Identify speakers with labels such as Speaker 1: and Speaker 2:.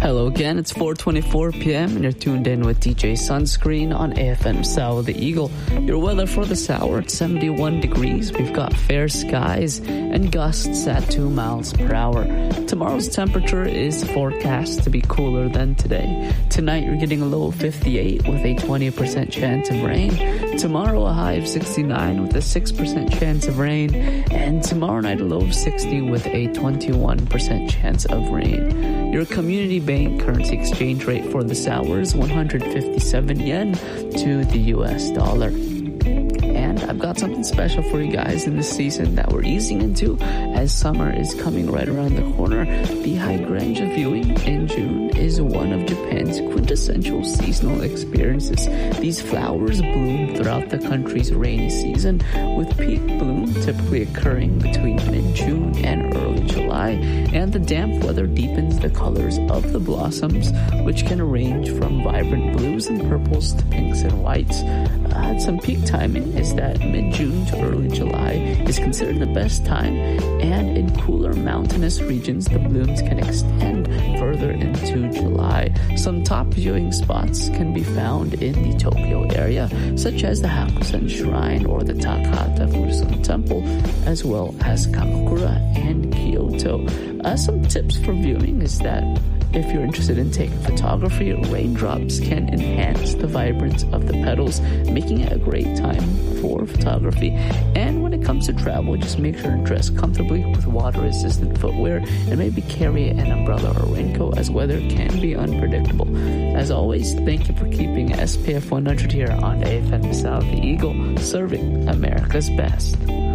Speaker 1: Hello again, it's 4:24 p.m. and you're tuned in with DJ Sunscreen on AFM South the Eagle. Your weather for this hour at 71 degrees. We've got fair skies and gusts at 2 miles per hour. Tomorrow's temperature is forecast to be cooler than today. Tonight you're getting a low of 58 with a 20% chance of rain. Tomorrow a high of 69 with a 6% chance of rain. And tomorrow night a low of 60 with a 21% chance of rain. Your community bank currency exchange rate for this hour is 157 yen to the US dollar. And I've got something special for you guys in this season that we're easing into as summer is coming right around the corner. The hydrangea viewing in June is one of Japan's quintessential seasonal experiences. These flowers bloom throughout the country's rainy season, with peak bloom typically occurring between mid-June and early July. And the damp weather deepens the colors of the blossoms, which can range from vibrant blues and purples to pinks and whites. Some peak timing is that mid-June to early July is considered the best time, and in cooler mountainous regions the blooms can extend further into July. Some top viewing spots can be found in the Tokyo area, such as the Hakusen Shrine or the Takahata Furusan Temple, as well as Kamakura and Kyoto. Some tips for viewing is that if you're interested in taking photography, raindrops can enhance the vibrance of the petals, making it a great time for photography. And when it comes to travel, just make sure to dress comfortably with water-resistant footwear and maybe carry an umbrella or raincoat, as weather can be unpredictable. As always, thank you for keeping SPF 100 here on AFM South the Eagle, serving America's best.